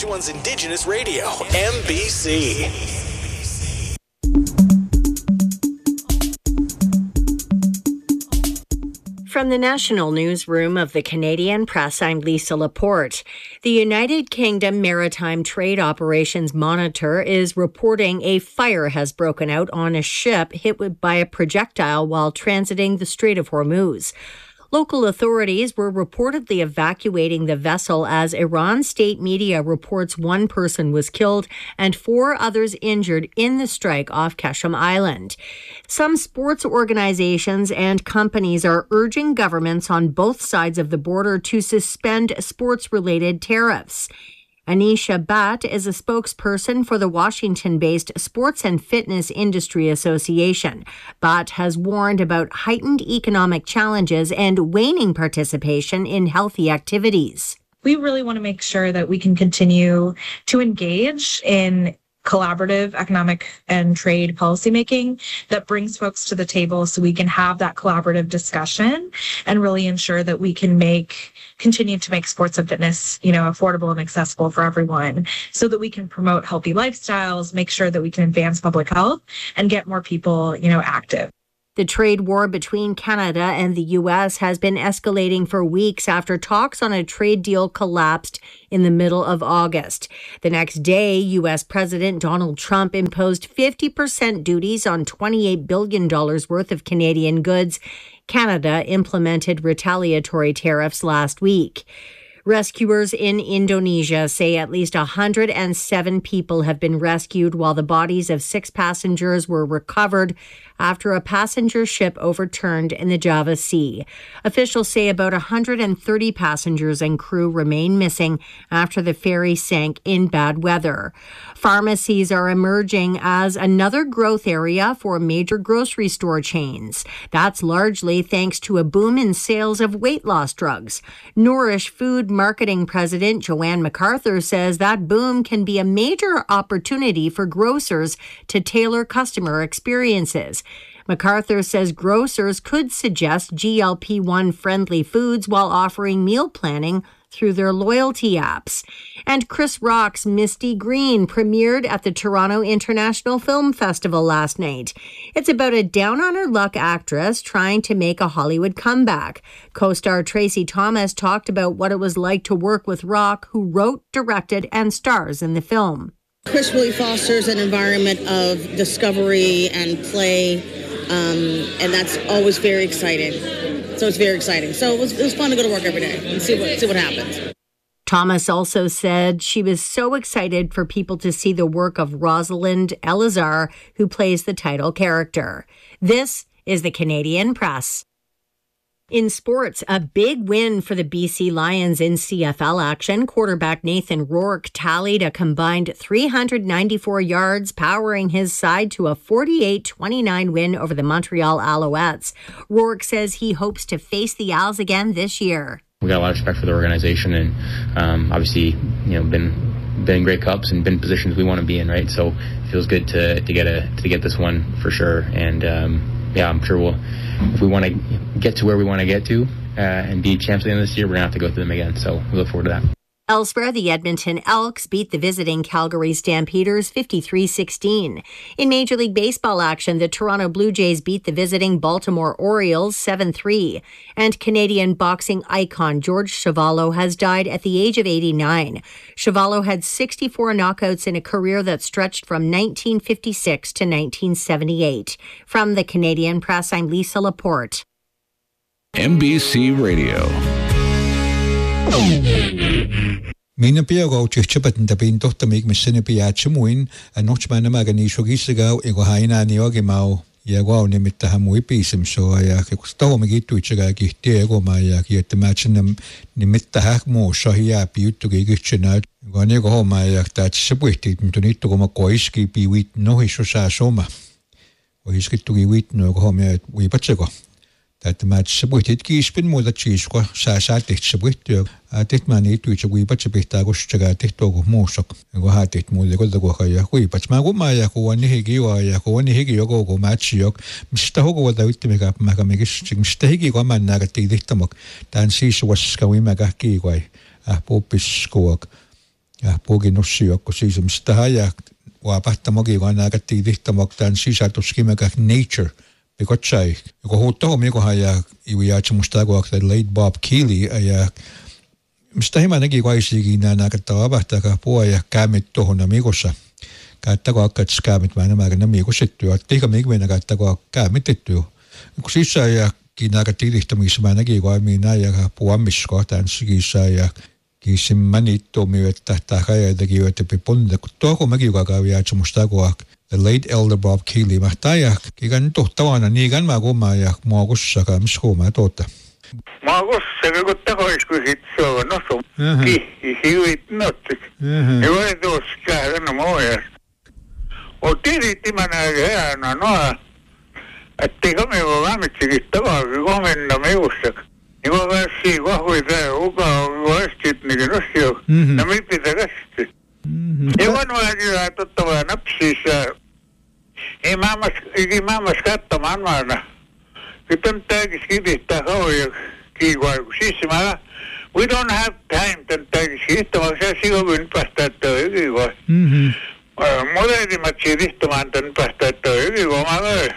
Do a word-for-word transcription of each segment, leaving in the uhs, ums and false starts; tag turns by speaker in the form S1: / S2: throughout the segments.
S1: Saskatchewan's Indigenous radio, M B C.
S2: From the National Newsroom of the Canadian Press, I'm Lisa Laporte. The United Kingdom Maritime Trade Operations Monitor is reporting a fire has broken out on a ship hit by a projectile while transiting the Strait of Hormuz. Local authorities were reportedly evacuating the vessel as Iran state media reports one person was killed and four others injured in the strike off Keshem Island. Some sports organizations and companies are urging governments on both sides of the border to suspend sports-related tariffs. Anisha Bhatt is a spokesperson for the Washington-based Sports and Fitness Industry Association. Bhatt has warned about heightened economic challenges and waning participation in healthy activities.
S3: We really want to make sure that we can continue to engage in collaborative economic and trade policymaking that brings folks to the table so we can have that collaborative discussion and really ensure that we can make continue to make sports and fitness, you know, affordable and accessible for everyone so that we can promote healthy lifestyles, make sure that we can advance public health and get more people, you know, active.
S2: The trade war between Canada and the U S has been escalating for weeks after talks on a trade deal collapsed in the middle of August. The next day, U S President Donald Trump imposed fifty percent duties on twenty-eight billion dollars worth of Canadian goods. Canada implemented retaliatory tariffs last week. Rescuers in Indonesia say at least one hundred seven people have been rescued while the bodies of six passengers were recovered after a passenger ship overturned in the Java Sea. Officials say about one hundred thirty passengers and crew remain missing after the ferry sank in bad weather. Pharmacies are emerging as another growth area for major grocery store chains. That's largely thanks to a boom in sales of weight loss drugs. Nourish Food Marketing President Joanne MacArthur says that boom can be a major opportunity for grocers to tailor customer experiences. MacArthur says grocers could suggest G L P one friendly foods while offering meal planning through their loyalty apps. And Chris Rock's Misty Green premiered at the Toronto International Film Festival last night. It's about a down-on-her-luck actress trying to make a Hollywood comeback. Co-star Tracy Thomas talked about what it was like to work with Rock, who wrote, directed, and stars in the film.
S4: Chris really fosters an environment of discovery and play, um, and that's always very exciting. So it's very exciting. So it was it was fun to go to work every day and see what see what happens.
S2: Thomas also said she was so excited for people to see the work of Rosalind Elazar, who plays the title character. This is the Canadian Press. In sports, a big win for the B C Lions in C F L action. Quarterback Nathan Rourke tallied a combined three hundred ninety-four yards, powering his side to a forty-eight twenty-nine win over the Montreal Alouettes. Rourke says he hopes to face the Owls again this year.
S5: We got a lot of respect for the organization and um, obviously, you know, been been in Grey Cups and been in positions we want to be in, right? So it feels good to to get a to get this one for sure. And um, yeah, I'm sure we'll. If we want to get to where we want to get to uh, and be champs at the end of this year, we're going to have to go through them again. So we look forward to that.
S2: Elsewhere, the Edmonton Elks beat the visiting Calgary Stampeders fifty-three sixteen. In Major League Baseball action, the Toronto Blue Jays beat the visiting Baltimore Orioles seven three. And Canadian boxing icon George Chuvalo has died at the age of eighty-nine. Chuvalo had sixty-four knockouts in a career that stretched from nineteen fifty-six to nineteen seventy-eight. From the Canadian Press, I'm Lisa Laporte.
S6: M B C Radio.
S7: Mina piago chichapatan tapin tohtamik misene piachamuin anochmana maganishogisagao egohaina niogimao yagwao nimitahamui pisim so ya kustaho magitu chaga kihtiego maya kietmachinam nimitahak mo shahia piutu gichina gonego ho maya tachshabuiti tunito como koiski piwit no hishosa soma oiski tugiwit no go me wipachego that match sabutit ki spin mo da chisco sa sa tit sabuit a tit mani tu chwi pa chipita go chaga tit to go mosok go ha tit mo le go da go ya hui pa ma go ma ya ko ni higi wa ya ko ni higi go go match yok mista ho go da wit me ga ma ga me gis mista higi go man na ga tit tamok dan si so was ka wi ma ga ki go a popis go Ja puhukin nussiokko siis, mistä hajaa vaapahtamokin, vaan näkattiin tihtamoktaan sisältöskimekä nature. Pikotsai, joka huuttaa omikohan ja juuri musta aikuakta late Bob Keely ja mistä hieman näki kaisikin nämä näkattaa avahtaa puhua ja käämit tuohon namikossa. Käyttäkö akka, että käämit mä enemmän namikosittyä, että eikä mikään käyttäkö käämitettyä. Kun sisään ja näkattiin tihtamissa mä näki minä ja puhuamisko tämän sikissa ja kiisin mä niitä tuomio, että tämä kajaitakin jo, että ponne, kun tuohon mäkin joka kävi ja musta aikuakta. The late elder Bob Keely mahtaa kikan tohtavana niikan mä kummaa ja maakossa käämis huomaa tuota.
S8: Maakossa kun tahoisku sit se on osu. Kihi hiuit nottik. Ja voi tuossa käydä moojas. On tiritti mä näin häänä noa. Ettei kame voi lämmitsikin takaakin komenna meussa. Ja voi vässiä vahvoi tää ukaa vastit niikin osio. Ja mit pitää kästi. Ja vanhoakin vähän tottavaa napsissa. Ei maailmas, ei maailmas katsomaan maana. Nyt on tämäkin skidittää kauan kiivaikku. Siis mä, we don't have time tämän tämäkin skidittämään. Se sijoivin päästä, että on ykiva. Modernimat skidittämään tämän päästä, että on ykiva. Mä löin.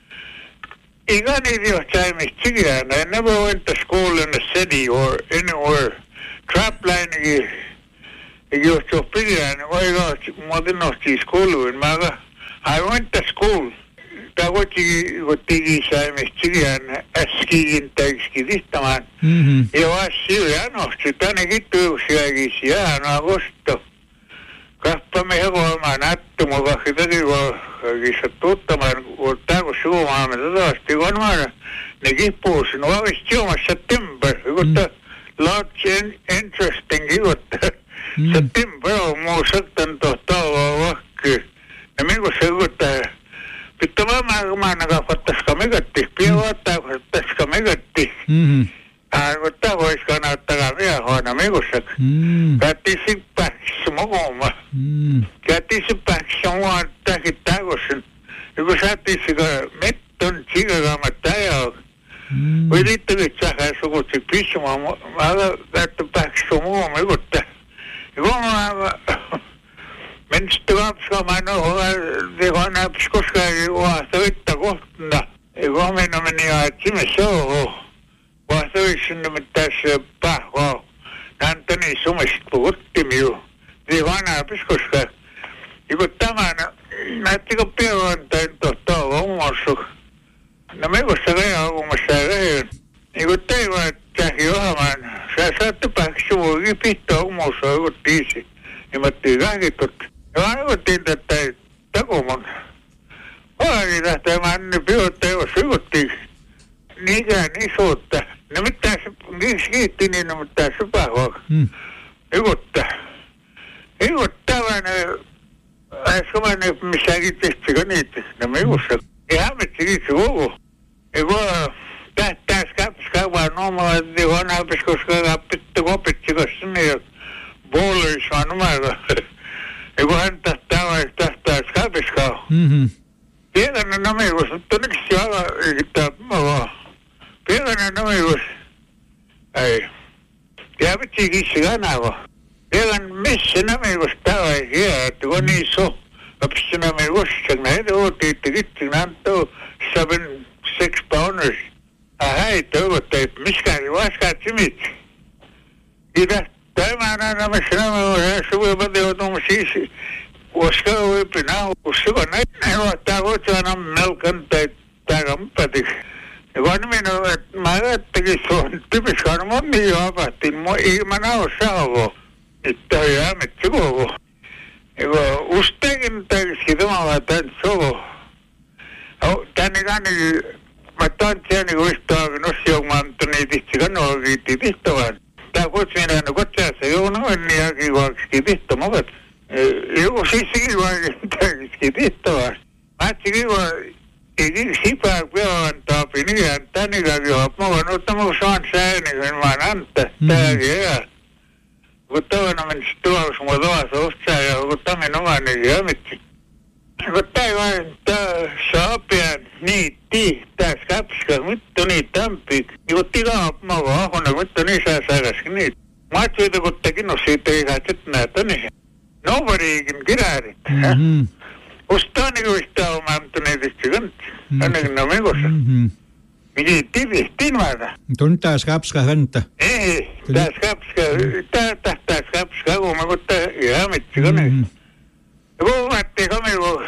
S8: Eikä niitä johtaa mistä sikään. I never went to school in the city or anywhere. Traplineikin. Eikä johtaa pidään. Mä otin nostin skouluun. Mä I went to school. Tämä kotikin kotikin saimista sikään äskiin täyksikin tihtämään. Ja vasta ja nosti tänne kittuuksiakin sijaan agosto. Kappa me hekoamaan nättömä kahki täti kissa tuttamaan, kun tääkö suomaamme tataasti vanhaana. Ne kippuus, no vavist juomassa September. Kutta large and interesting kikutta. September on muu sattan tohtavaa vakki. Ja minun se kuttaa, pitää vaan maana kafattasika megatti, pian vaattaa kafattasika megatti. Kuttaa vois kannattakaa miehuona migussa. Käytiin sippäksissä mukuuma. Käytiin sippäksissä mua tähkin täkosin. Ja kun saatiin sika metton sikakaamat täjää. Voi liittyvät sähää sukutsik pissumaan. Mä käytin päksissä mukuuma migutta. Ja kun mä men stövapska man och det var när skoska och så vitt kohtna. Jag var med när man är timme så och så är det tässä pahva. Antoni sumist puhuttimiu. Det var när skoska. Iku tämän näettikö pienantain tohtaa omassa. No me kossa vea omassa veen. Iku teivä tähi ohamaan. Sä saatte päksua pitää omassa iku tiisi. Ja mä tii vähkitut. Ja mä otin tätä takuman. Olen tästä mä annin piotteen, jos ykuttiin niinkään isoutta. No mitään se, niissä kiitti niin, no mitään se pahvaa. Ykuttaa. Ykuttaa mä ne, äsken mä ne missäänkin tehtikö niitä. No mä ikussa. Ja hämmetsi niitä koko. Ja kun tähtää skapskaa vaan omaa, että kun näpis, koska kappittu kopitsikos sinne ja puoluis vaan omaa. Ja kun hän tähtää vai tähtää skapiskaa. Pienänä namikus, mutta onneksi ala yrittää vaan. Pienänä namikus. Ei. Ja vitsi kissi kanava. Pienän missä namikus täällä ei hiä, että kun niin so. Lapsi namikus, sen näitä ootiin, että kitsi antoo seven, six pounders. Hei, toivot, että miskään vaskaa simit. Kiitos. Tämä on aina missä namikus, ja suupa teotum siis. Koska voi pinaa, koska näin on, tämä kotsana melkan tai kampati. Ja kun minä, että mä ajattelin, että on typiskaan moni joapahtiin, ei mä näo saavo. Että on jäämettä koko. Ja kun usteekin täysin tämä vaan tämän sovo. Tänne kannin, mä tantsiani kuistaa, nossi on maantu niitä itse kannoa kiitti tihtovaan. Tämä kotsina on kotsaassa, joo noin niin jakin kuaksikin tihtomavat. Joku sissäkin vaan täysin tihtovaa. Mä etsin vaan, ei sipää pelantaa piniään tännikään johon. Mä voin ottaa mun saan sääni, kun mä oon antaa tämäkin jää. Kun toinen meni tuossa mua tuossa ostaa ja kun tämän oman niin jämitsi. Kun tää vaan tää saapiaan niitti, tää skapska, mittu niitä tampii. Ja kun tilaa mä vaan ahona, mittu niin saa sairaskin niitä. Mä ajattelin, kun tekin on siitä ihan sitten näitä niin. Nobariikin kiräärit.
S7: Mhm.
S8: Ustaani kuistaa omantuneetista kanta. Ainakin no mekossa.
S7: Mhm.
S8: Miki tivistiin vaata.
S7: Tuntaa skapska kanta.
S8: Ei, tää skapska, tää tahtaa skapska, kun mä kutta ihan mitsi kone. Ja kun vaattii kame, kun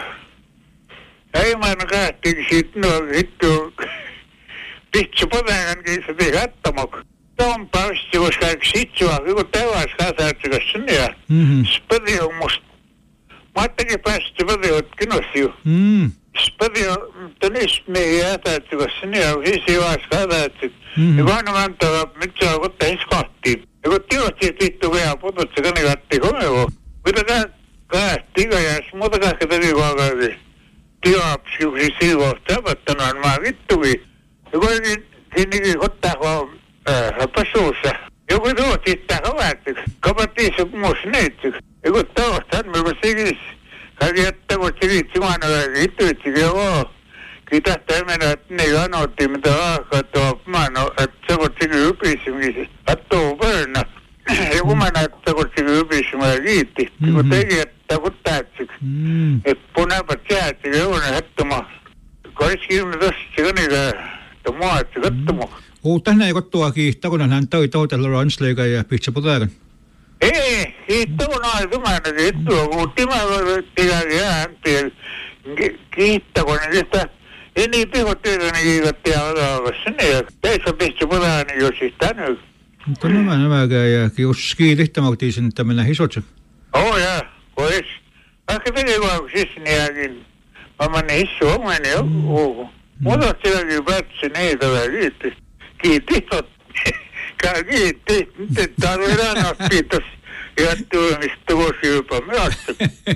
S8: ei maana kahtiin siitä, no hittu pitsä potakan kiisa tei kattamok. Tuon pausti, koska sitsua, kun tavas kasaatsikas sinne ja spödi on musta. Mä ajattelin päästä spödi oot kinostiu.
S7: Mm.
S8: Spödi on tonis mei jätätsikas sinne ja hisi vaas kasaatsik. Ja kun aina mantava mitsua kotta iskahtiin. Ja kun tiivasti, että vittu vielä pututsi kannikatti komevo. Mitä kahti ja muuta kahka täti kuokauti. Tiivapsi, kun siis siivohti tapattanut, mä vittukin. Ja kuitenkin sinnekin ottaa kun pasuussa. Ja kun tuotti sitä havaattik. Kapattiin se kumus neittik. Ja kun tavastaan, mä kun sikis. Kaikki jättä, kun sikis simana hittuittik. Ja oo. Kitahtaa emänä, että ne anottiin, mitä alkaa tuo maano. Että se kun sikis ypisimkin. Attuu pörnä. Ja kun mä näyttää, kun sikis ypisimään kiitti. Ja kun teki, että kun täätsik. Että punapat jäättik. Ja kun hättämä. Kaikki tossa sikanikaa. Tuo maatsi kattomu.
S7: Uutta näin kottua kiihtä, kun hän toi toutella ransleika ja pitsä potakan.
S8: Ei, kiihtä kun on tumana kiihtua, kun timaa tigaa jääntiin. Kiihtä kun ne kiihtä. Ei niin pihottiita, niin kiihatti ja otaavassa sinne. Ja teistä pitsä potakan, niin jos siis tänne.
S7: Mutta nämä nämäkään ja jos kiihtämäktiin sen, että mennä hisotse.
S8: Oo jaa, pois. Vaikka teki vaan siis niäkin. Mä menen hissu omeni jo. Mutta sielläkin päätsi neitä vai kiitti. Kiitti. Käy kiitti. Nyt tarvitaan oppia tuossa jattuumista vuosiypä myöstä.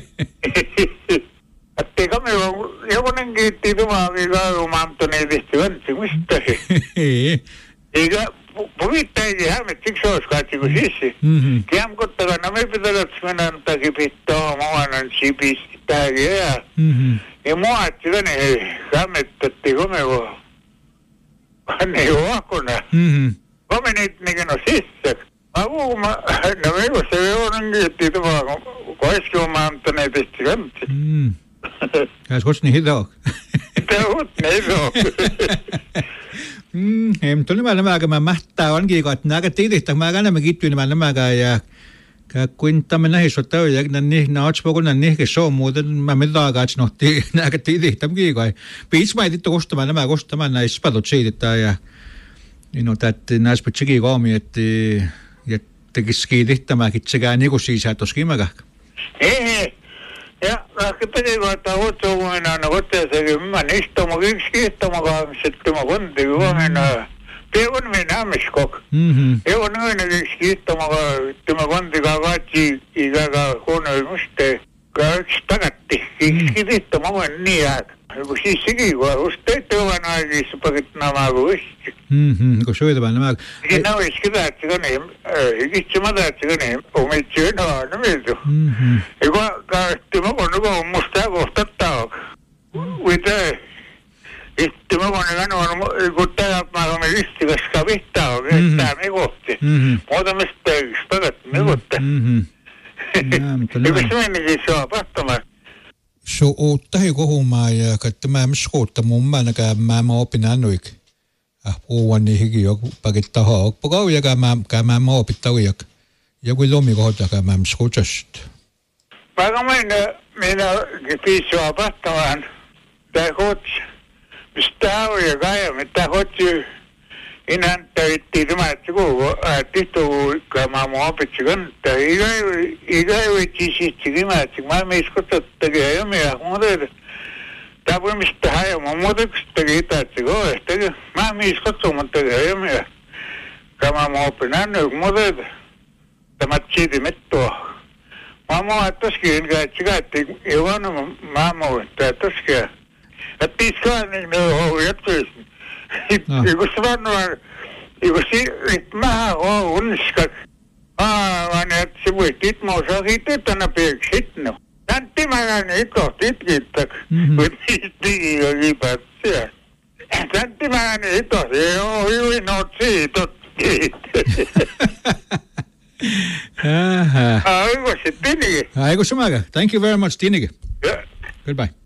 S8: Etteikö me jokunen kiitti tumaakin kaumantuneetista vantsimista. Eikä puvittaisi hämmet, siksi olisi katsi kuin sissi. Kiamkottakana me pitävät mennä takia pitää maanan sipisti tääkin jää. Ja mua etsi tänne hei, hämmettätti komeko. Ne ei ole akuna. Kome niitä nikin on sissak. Mä kuuma, no meiku se jounan kiitti tumaa, kun koiski on maantaneetista kantti.
S7: Käs kosni hitoak.
S8: Mitä uut ne hitoak.
S7: Ei, mutta nämä nämäkään mä mähtää onkin, että nämä tiitistä, mä kannemme kiittyy nämä nämäkään ja kun tämä näissä on töitä, niin nämä otspokunan niihin se on muuten, mä mitään katsnohti nämä tiitistä, kiikai. Piis mä ei tittu kostamaan nämä kostamaan näissä spatot siitä ja niin on tätä näissä pitsäkin koomi, että tekisi kiitittämäkin sekä niin kuin siis, että olisikin mä kahka.
S8: Ei, ja vaikka piti kohtaa otsokuina, no koteessakin, mä niistämä yksi kiittämäkaan, että mä konti huomenna. Teon minä amiskok. Evo noin yksi kiittämäkaan, että mä kontikaan katsi, ikäkä huonoimuste. Yksi takatti, yksi kiittämäkaan niin jääkä. Kun siis sekin, kun usteet ovat aikissa pakit nämä kuisti.
S7: Kun suitamaan nämä...
S8: Siinä olisi kitätti kaneen, hikitsi mataatti kaneen, omitsi enää nimeltu. Ja kun kahti mä kun nuko on musta kohta taak. Mitä? Itti mä kun ne kanoon, kun tää mä olen istikäskä vittaa, että me kohti. Muutamista päivissä pakat me kohti. Ja kun se menikin saa pahtamaan.
S7: So ottahi kohumaan ja että mä miskoutta mun määnäkään mä mä opin annoik. Ah puhuvan niihinkin joku pakit tahaa. Pakau ja mä mä opit tauijak. Joku lomi kohtaa mä miskoutasta.
S8: Vaikka minä minä piisua pahtamaan. Tää kotsi. Mistä on ja kaja, mitä kotsi. Inhan täyttiin tämä, että kun tihtuu mä mun opitsi kantaa. Ikä ei vitsi siitsi mä, että mä miskottattakin ja jomia muuta. Tää voi mistä haja, mä muutoksistakin itä, että kun ehtäkin. Mä miskottakin ja jomia. Mä mun opin annoin, kun muuta. Tämä tsiiti mettua. Mä mun ettoskin, enkä että sikaatti, ei vaan mä mun, tää ettoskin. Että tiskaan niin ne on jatkoisin. Kun se vannoa, kun se, mä oon unskak. Aivan, että se voi titmoa, se on siitä tänä peeksi hitno. Tantti mä näin ito titkittak, kun tiisti jo kipätsiä. Tantti mä näin ito, se on hyvin oot siitä.
S7: Aha.
S8: Aigo se tinigi.
S7: Aigo sumaga. Thank you very much, Tinigi.
S8: Yeah.
S7: Goodbye.